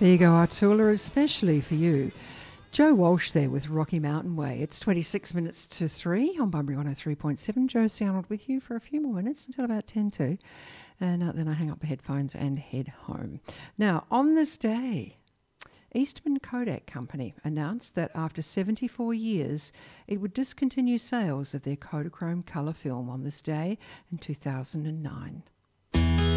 There you go, Artula, especially for you. Joe Walsh there with Rocky Mountain Way. It's 26 minutes to 3 on Bunbury 103.7. Joe Arnold with you for a few more minutes until about 10 to. And then I hang up the headphones and head home. Now, on this day, Eastman Kodak Company announced that after 74 years, it would discontinue sales of their Kodachrome colour film on this day in 2009.